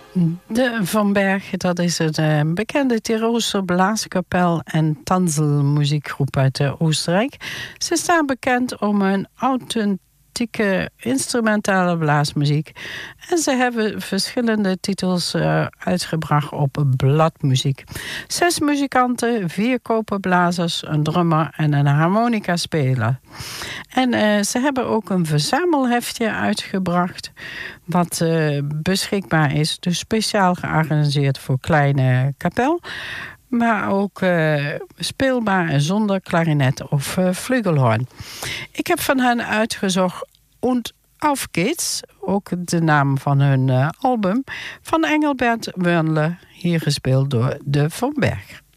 De Van Berg, dat is een bekende Tiroolse blaaskapel en tanzelmuziekgroep uit Oostenrijk. Ze staan bekend om hun authentieke instrumentale blaasmuziek. En ze hebben verschillende titels uitgebracht op bladmuziek. 6 muzikanten, 4 koperblazers, een drummer en een harmonica-speler. En ze hebben ook een verzamelheftje uitgebracht wat beschikbaar is. Dus speciaal georganiseerd voor kleine kapel. Maar ook speelbaar zonder klarinet of flugelhorn. Ik heb van hen uitgezocht Und auf geht's, ook de naam van hun album, van Engelbert Wörnle, hier gespeeld door de Van Berg.